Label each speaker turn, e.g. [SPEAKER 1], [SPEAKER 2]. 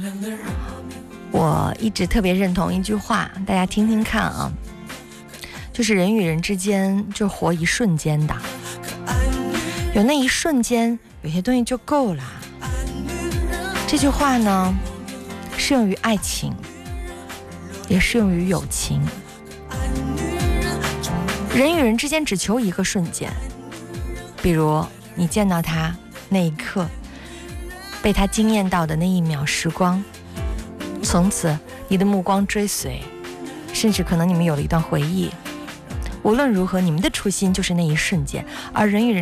[SPEAKER 1] 我一直特别认同一句话，大家听听看啊，就是人与人之间就活一瞬间的，有那一瞬间有些东西就够了。这句话呢适用于爱情，也适用于友情。人与人之间只求一个瞬间，比如你见到他那一刻，被他惊艳到的那一秒时光，从此你的目光追随，甚至可能你们有了一段回忆。无论如何，你们的初心就是那一瞬间，而人与人